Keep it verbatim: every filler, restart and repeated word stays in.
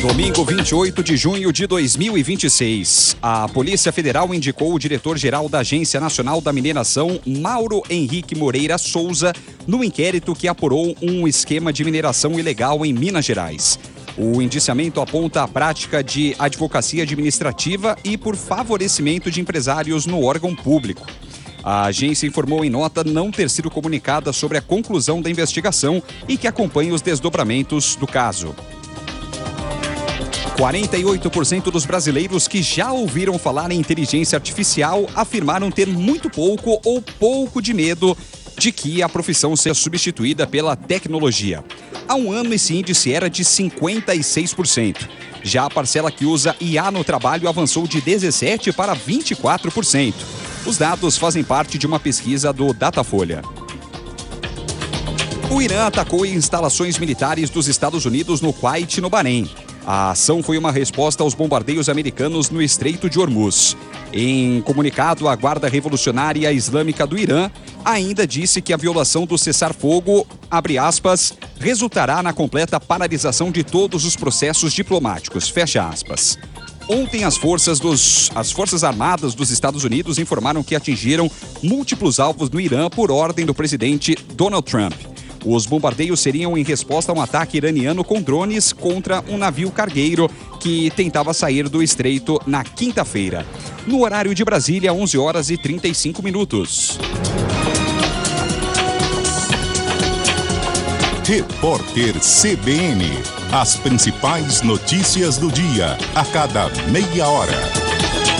Domingo, vinte e oito de junho de dois mil e vinte e seis. A Polícia Federal indicou o diretor-geral da Agência Nacional da Mineração, Mauro Henrique Moreira Souza, no inquérito que apurou um esquema de mineração ilegal em Minas Gerais. O indiciamento aponta a prática de advocacia administrativa e por favorecimento de empresários no órgão público. A agência informou em nota não ter sido comunicada sobre a conclusão da investigação e que acompanha os desdobramentos do caso. quarenta e oito por cento dos brasileiros que já ouviram falar em inteligência artificial afirmaram ter muito pouco ou pouco de medo de que a profissão seja substituída pela tecnologia. Há um ano esse índice era de cinquenta e seis por cento. Já a parcela que usa I A no trabalho avançou de dezessete por cento para vinte e quatro por cento. Os dados fazem parte de uma pesquisa do Datafolha. O Irã atacou instalações militares dos Estados Unidos no Kuwait e no Bahrein. A ação foi uma resposta aos bombardeios americanos no Estreito de Hormuz. Em comunicado, a Guarda Revolucionária Islâmica do Irã ainda disse que a violação do cessar-fogo, abre aspas, resultará na completa paralisação de todos os processos diplomáticos, fecha aspas. Ontem, as forças, dos, as forças Armadas dos Estados Unidos informaram que atingiram múltiplos alvos no Irã por ordem do presidente Donald Trump. Os bombardeios seriam em resposta a um ataque iraniano com drones contra um navio cargueiro que tentava sair do estreito na quinta-feira. No horário de Brasília, onze horas e trinta e cinco minutos. Repórter C B N. As principais notícias do dia, a cada meia hora.